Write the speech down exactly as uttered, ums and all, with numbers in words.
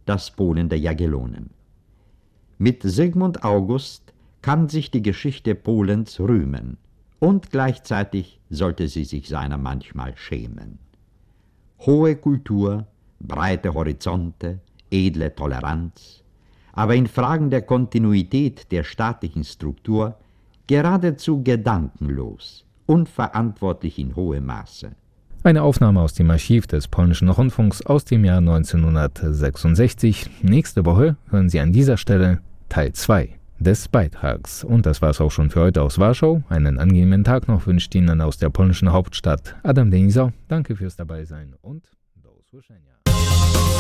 das Polen der Jagiellonen. Mit Sigmund August kann sich die Geschichte Polens rühmen, und gleichzeitig sollte sie sich seiner manchmal schämen. Hohe Kultur, breite Horizonte, edle Toleranz, aber in Fragen der Kontinuität der staatlichen Struktur geradezu gedankenlos, unverantwortlich in hohem Maße. Eine Aufnahme aus dem Archiv des Polnischen Rundfunks aus dem Jahr neunzehnhundertsechsundsechzig. Nächste Woche hören Sie an dieser Stelle Teil zwei des Beitrags. Und das war es auch schon für heute aus Warschau. Einen angenehmen Tag noch wünscht Ihnen aus der polnischen Hauptstadt Adam Denisau. Danke fürs Dabeisein und do usłyszenia.